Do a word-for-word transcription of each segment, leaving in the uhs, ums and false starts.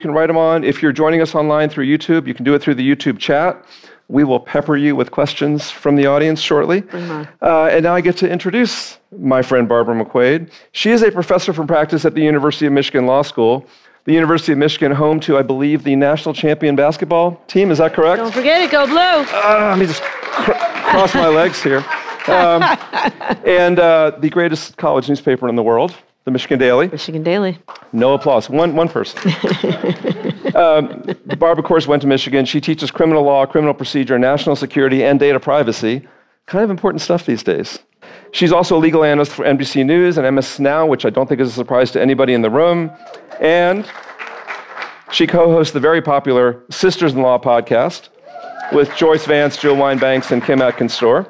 You can write them on. If you're joining us online through YouTube, you can do it through the YouTube chat. We will pepper you with questions from the audience shortly. Uh, and now I get to introduce my friend Barbara McQuade. She is a professor from practice at the University of Michigan Law School. The University of Michigan, home to, I believe, the national champion basketball team. Is that correct? Don't forget it, go blue. Uh, let me just cr- cross my legs here. Um, and uh, the greatest college newspaper in the world, the Michigan Daily. Michigan Daily. No applause. One one person. um, Barb, of course, went to Michigan. She teaches criminal law, criminal procedure, national security, and data privacy. Kind of important stuff these days. She's also a legal analyst for N B C News and M S Now, which I don't think is a surprise to anybody in the room. And she co-hosts the very popular Sisters-in-Law podcast with Joyce Vance, Jill Wine-Banks, and Kim Atkins-Storr.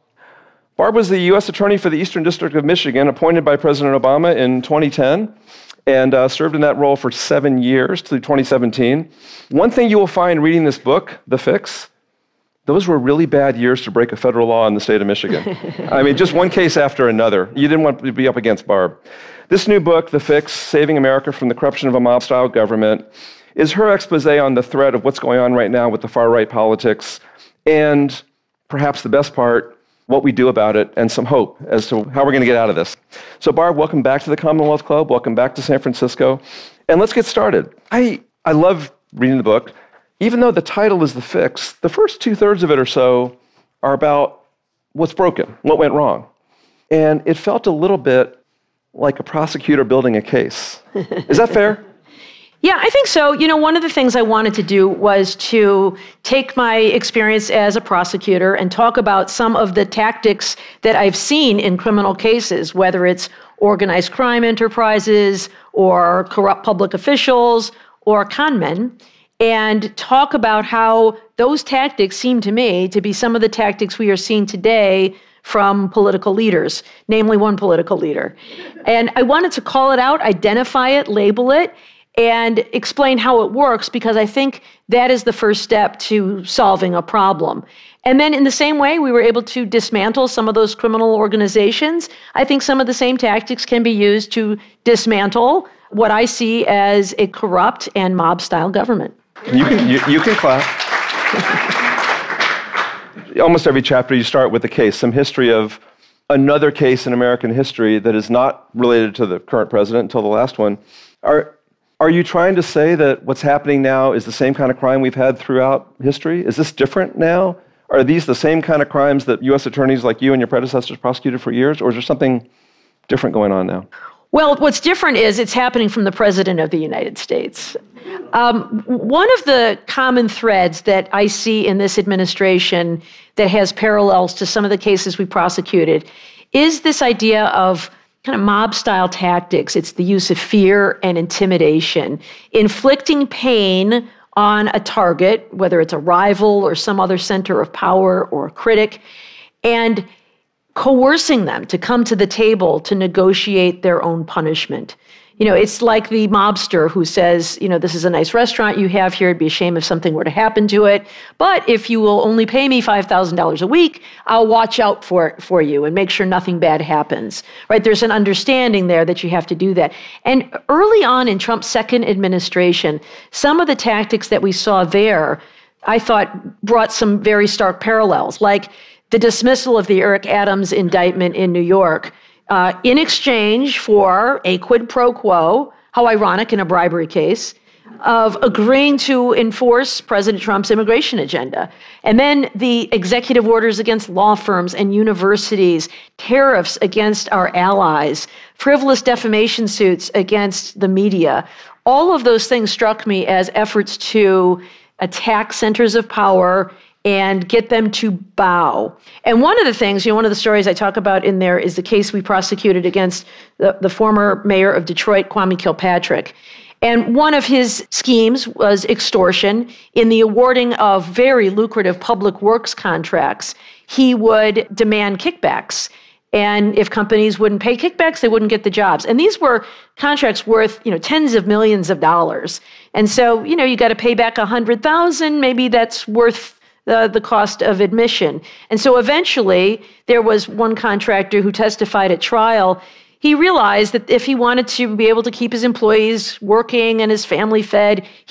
Barb was the U S Attorney for the Eastern District of Michigan, appointed by President Obama in twenty ten, and uh, served in that role for seven years through twenty seventeen. One thing you will find reading this book, The Fix, those were really bad years to break a federal law in the state of Michigan. I mean, just one case after another. You didn't want to be up against Barb. This new book, The Fix, Saving America from the Corruption of a Mob-Style Government, is her expose on the threat of what's going on right now with the far-right politics, and perhaps the best part, what we do about it, and some hope as to how we're going to get out of this. So Barb, welcome back to the Commonwealth Club. Welcome back to San Francisco. And let's get started. I, I love reading the book. Even though the title is The Fix, the first two-thirds of it or so are about what's broken, what went wrong. And it felt a little bit like a prosecutor building a case. Is that fair? Yeah, I think so. You know, one of the things I wanted to do was to take my experience as a prosecutor and talk about some of the tactics that I've seen in criminal cases, whether it's organized crime enterprises or corrupt public officials or con men, and talk about how those tactics seem to me to be some of the tactics we are seeing today from political leaders, namely one political leader. And I wanted to call it out, identify it, label it, and explain how it works, because I think that is the first step to solving a problem. And then in the same way, we were able to dismantle some of those criminal organizations. I think some of the same tactics can be used to dismantle what I see as a corrupt and mob-style government. You can, you, you can clap. Almost every chapter you start with a case, some history of another case in American history that is not related to the current president until the last one. Are, are you trying to say that what's happening now is the same kind of crime we've had throughout history? Is this different now? Are these the same kind of crimes that U S attorneys like you and your predecessors prosecuted for years, or is there something different going on now? Well, what's different is it's happening from the President of the United States. Um, one of the common threads that I see in this administration that has parallels to some of the cases we prosecuted is this idea of kind of mob-style tactics. It's the use of fear and intimidation, inflicting pain on a target, whether it's a rival or some other center of power or a critic, and coercing them to come to the table to negotiate their own punishment. You know, it's like the mobster who says, you know, this is a nice restaurant you have here. It'd be a shame if something were to happen to it. But if you will only pay me five thousand dollars a week, I'll watch out for it for you and make sure nothing bad happens, right? There's an understanding there that you have to do that. And early on in Trump's second administration, some of the tactics that we saw there, I thought brought some very stark parallels, like the dismissal of the Eric Adams indictment in New York, uh, in exchange for a quid pro quo, how ironic in a bribery case, of agreeing to enforce President Trump's immigration agenda. And then the executive orders against law firms and universities, tariffs against our allies, frivolous defamation suits against the media. All of those things struck me as efforts to attack centers of power and get them to bow. And one of the things, you know, one of the stories I talk about in there is the case we prosecuted against the, the former mayor of Detroit, Kwame Kilpatrick. And one of his schemes was extortion. In the awarding of very lucrative public works contracts, he would demand kickbacks. And if companies wouldn't pay kickbacks, they wouldn't get the jobs. And these were contracts worth, you know, tens of millions of dollars. And so, you know, you got to pay back a hundred thousand. Maybe that's worth the, the cost of admission. And so eventually there was one contractor who testified at trial. he realized that if he wanted to be able to keep his employees working and his family fed,